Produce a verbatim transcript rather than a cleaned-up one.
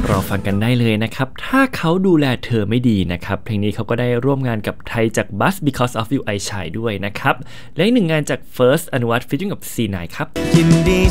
รอฟังกันได้เลยนะครับถ้าเขาดูแลเธอไม่ดีนะครับเพลงนี้เขาก็ได้ร่วมงานกับไทยจาก Buzz Because of You I Shine ด้วยนะครับและอีกหนึ่งงานจาก First อนุวัฒน์ featuring กับ ซี ไนน์ ครับยินดี